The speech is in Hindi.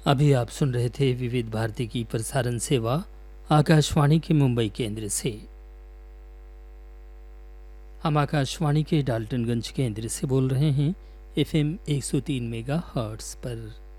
अभी आप सुन रहे थे विविध भारती की प्रसारण सेवा आकाशवाणी के मुंबई केंद्र से। हम आकाशवाणी के डाल्टनगंज केंद्र से बोल रहे हैं एफएम 103 मेगाहर्ट्ज़ पर।